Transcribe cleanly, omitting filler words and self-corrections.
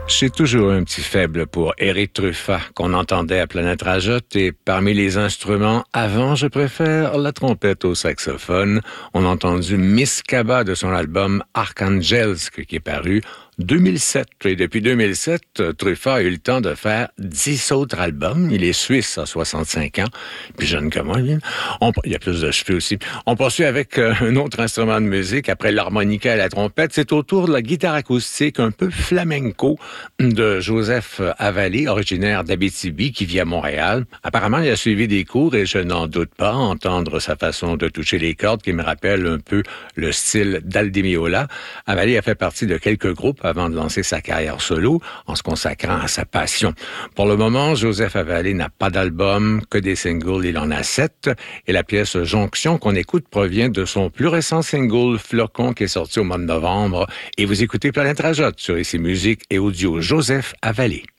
J'ai toujours un petit faible pour Éric Truffat, qu'on entendait à Planète Rajotte, et parmi les instruments, avant, je préfère la trompette au saxophone. On a entendu Miss Kaba de son album Archangelsk, qui est paru 2007. Et depuis 2007, Truffat a eu le temps de faire 10 autres albums. Il est suisse à 65 ans, plus jeune que moi. Il y a plus de cheveux aussi. On poursuit avec un autre instrument de musique. Après l'harmonica et la trompette, c'est au tour de la guitare acoustique un peu flamenco de Joseph Avalé, originaire d'Abitibi, qui vit à Montréal. Apparemment, il a suivi des cours et je n'en doute pas, entendre sa façon de toucher les cordes qui me rappelle un peu le style d'Aldi Meola. Avalé a fait partie de quelques groupes avant de lancer sa carrière solo en se consacrant à sa passion. Pour le moment, Joseph Avalé n'a pas d'album, que des singles, il en a 7. Et la pièce Jonction qu'on écoute provient de son plus récent single Flocon qui est sorti au mois de novembre. Et vous écoutez Planète Rajotte sur ici Musique et Audio Joseph Avalé.